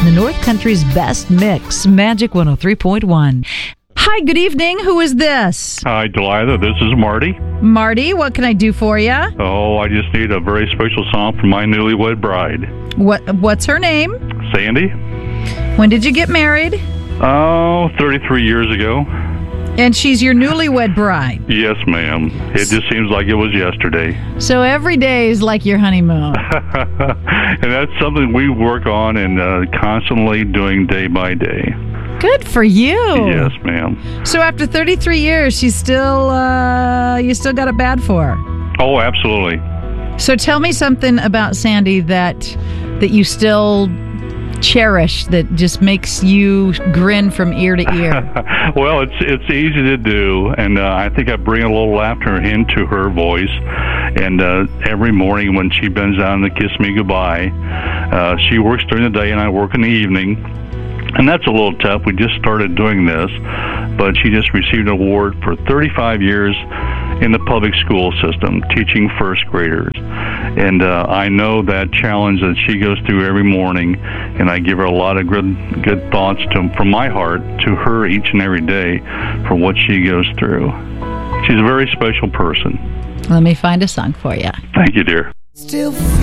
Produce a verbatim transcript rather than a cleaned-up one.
the North Country's best mix, Magic one oh three point one. Hi, good evening. Who is this? Hi, Delilah. This is Marty. Marty, what can I do for you? Oh, I just need a very special song for my newlywed bride. What What's her name? Sandy. When did you get married? Oh, thirty-three years ago. And she's your newlywed bride. Yes, ma'am. It just seems like it was yesterday. So every day is like your honeymoon. And that's something we work on and uh, constantly doing day by day. Good for you. Yes, ma'am. So after thirty-three years, she's still, uh, you still got it bad for her. Oh, absolutely. So tell me something about Sandy that that you still cherish, that just makes you grin from ear to ear. Well, it's it's easy to do, and uh, I think I bring a little laughter into her voice. And uh, every morning when she bends down to kiss me goodbye, uh, she works during the day and I work in the evening. And that's a little tough. We just started doing this, but she just received an award for thirty-five years in the public school system, teaching first graders. And uh, I know that challenge that she goes through every morning, and I give her a lot of good good thoughts to, from my heart to her each and every day for what she goes through. She's a very special person. Let me find a song for you. Thank you, dear. Still